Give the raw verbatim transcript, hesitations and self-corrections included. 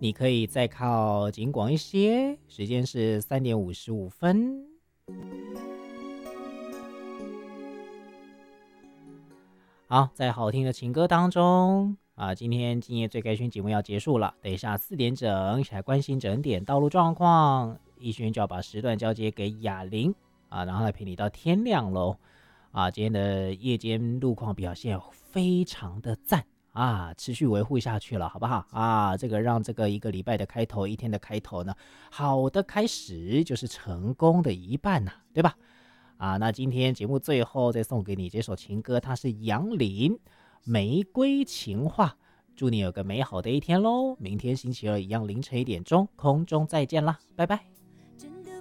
你可以再靠紧广一些，时间是三点五十五分。好，在好听的情歌当中啊，今天今夜最该勋节目要结束了，等一下四点整一起来关心整点道路状况，逸轩就要把时段交接给雅玲啊，然后来陪你到天亮喽。啊，今天的夜间路况表现非常的赞啊，持续维护下去了，好不好啊？这个让这个一个礼拜的开头，一天的开头呢，好的开始就是成功的一半呐、啊，对吧？啊，那今天节目最后再送给你这首情歌，它是杨林《玫瑰情话》，祝你有个美好的一天喽！明天星期二一样凌晨一点钟空中再见啦，拜拜。